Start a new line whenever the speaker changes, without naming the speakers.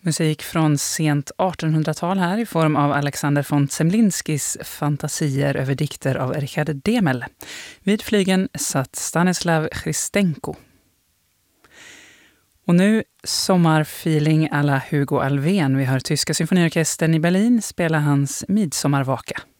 Musik från sent 1800-tal här i form av Alexander von Zemlinskis fantasier över dikter av Richard Demel. Vid flygeln satt Stanislav Christenko. Och nu sommarfeeling alla Hugo Alfvén. Vi hör Tyska symfoniorkestern i Berlin spela hans Midsommarvaka.